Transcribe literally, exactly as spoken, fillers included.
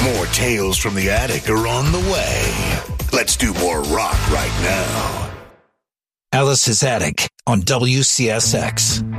More Tales from the Attic are on the way. Let's do more rock right now. Alice's Attic on W C S X.